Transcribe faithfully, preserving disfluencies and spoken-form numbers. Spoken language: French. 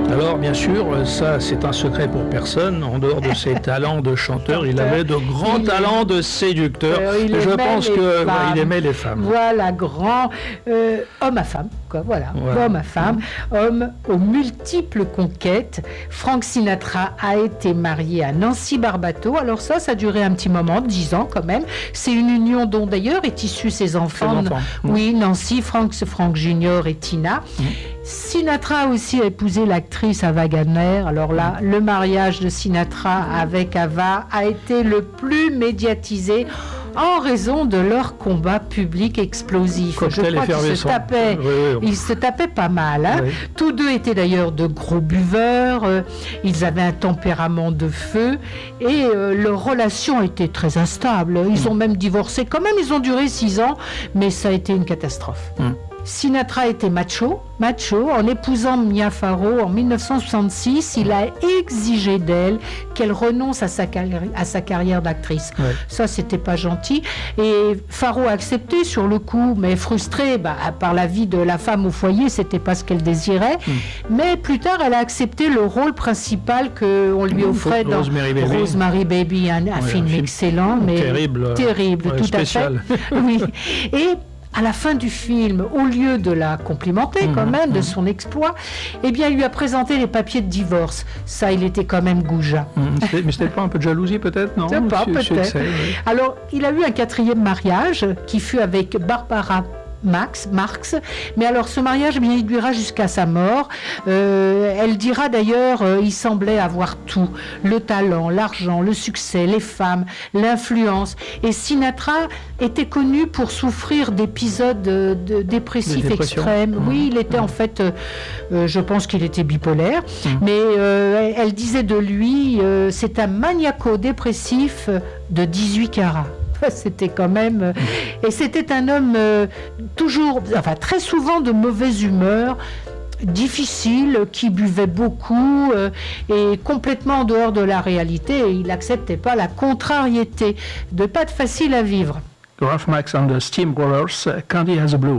Alors, bien sûr, ça, c'est un secret pour personne. En dehors de ses talents de chanteur, il avait de grands il talents de séducteur. Euh, et je pense qu'il ouais, aimait les femmes. Voilà, grand euh, homme à femme, quoi. Voilà, voilà. Homme à femme, mmh. homme aux multiples conquêtes. Frank Sinatra a été marié à Nancy Barbato. Alors ça, ça a duré un petit moment, dix ans quand même. C'est une union dont d'ailleurs est issus ses enfants. enfants. Mmh. Oui, Nancy, Frank, Frank Junior et Tina. Mmh. Sinatra a aussi épousé l'actrice Ava Gardner. Alors là, le mariage de Sinatra avec Ava a été le plus médiatisé en raison de leur combat public explosif. Cocktail Je crois qu'ils se tapaient, oui, oui, oui. ils se tapaient pas mal. Hein. Oui. Tous deux étaient d'ailleurs de gros buveurs. Euh, ils avaient un tempérament de feu et euh, leur relation était très instable. Ils mmh. ont même divorcé. Quand même, ils ont duré six ans, mais ça a été une catastrophe. Mmh. Sinatra était macho, macho. En épousant Mia Farrow en dix-neuf cent soixante-six, il a exigé d'elle qu'elle renonce à sa, carrière, à sa carrière d'actrice. Ouais. Ça, c'était pas gentil. Et Farrow a accepté sur le coup, mais frustrée bah, par la vie de la femme au foyer, c'était pas ce qu'elle désirait. Mm. Mais plus tard, elle a accepté le rôle principal qu'on lui offrait mmh, dans Rosemary Baby, Rosemary Baby, un, un ouais, film, un film excellent, mais terrible, terrible, ouais, tout spécial. à fait. Oui. Et à la fin du film, au lieu de la complimenter mmh, quand même mmh. de son exploit, eh bien, il lui a présenté les papiers de divorce. Ça, il était quand même goujat. Mmh, mais c'était pas un peu de jalousie peut-être, non? C'est pas, peut-être. Excès, oui. Alors, il a eu un quatrième mariage qui fut avec Barbara Max, Marx, mais alors ce mariage, eh bien, il durera jusqu'à sa mort. Euh, elle dira d'ailleurs, euh, il semblait avoir tout, le talent, l'argent, le succès, les femmes, l'influence. Et Sinatra était connu pour souffrir d'épisodes de, de dépressifs extrêmes. Mmh. Oui, il était mmh. en fait, euh, je pense qu'il était bipolaire, mmh. mais euh, elle disait de lui, euh, c'est un maniaco-dépressif de dix-huit carats. C'était quand même... Et c'était un homme euh, toujours, enfin très souvent de mauvaise humeur, difficile, qui buvait beaucoup euh, et complètement en dehors de la réalité. Et il n'acceptait pas la contrariété, de pas de facile à vivre. Ralph Max and the Steamrollers, Candy Has a Blue.